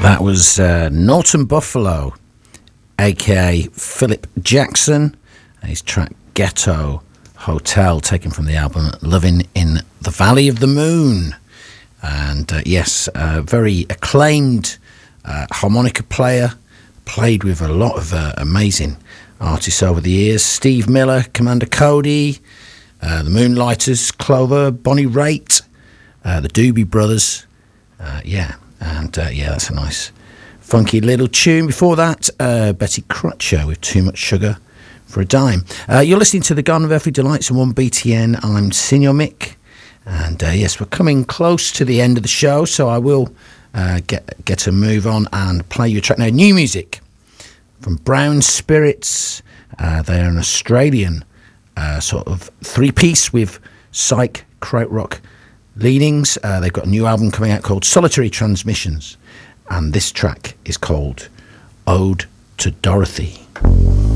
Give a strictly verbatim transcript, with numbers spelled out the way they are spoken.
That was uh, Norton Buffalo, aka Philip Jackson, and his track Ghetto Hotel, taken from the album Living in the Valley of the Moon. And uh, yes, a very acclaimed uh, harmonica player, played with a lot of uh, amazing artists over the years. Steve Miller, Commander Cody, uh, the Moonlighters, Clover, Bonnie Raitt, uh, the Doobie Brothers. Uh, yeah, and uh, yeah, that's a nice funky little tune. Before that, uh, Betty Crutcher with Too Much Sugar for a Dime. Uh, you're listening to the Garden of Earthly Delights on one B T N. I'm Senior Mick. And uh, yes, we're coming close to the end of the show, so I will uh, get get a move on and play you a track now. New music from Brown Spirits. Uh, they're an Australian uh, sort of three-piece with psych, krautrock leanings. Uh, they've got a new album coming out called Solitary Transmissions, and this track is called Ode to Dorothy.